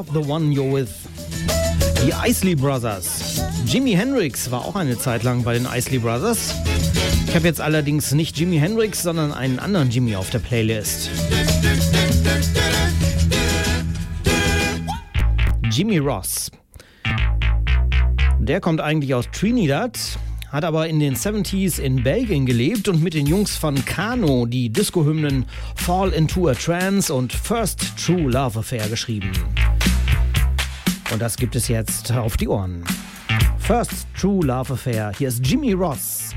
Love the One You're With. Die Isley Brothers. Jimi Hendrix war auch eine Zeit lang bei den Isley Brothers. Ich habe jetzt allerdings nicht Jimi Hendrix, sondern einen anderen Jimmy auf der Playlist. Jimmy Ross. Der kommt eigentlich aus Trinidad, hat aber in den 70s in Belgien gelebt und mit den Jungs von Kano die Disco-Hymnen Fall Into a Trance und First True Love Affair geschrieben. Und das gibt es jetzt auf die Ohren. First True Love Affair, hier ist Jimmy Ross.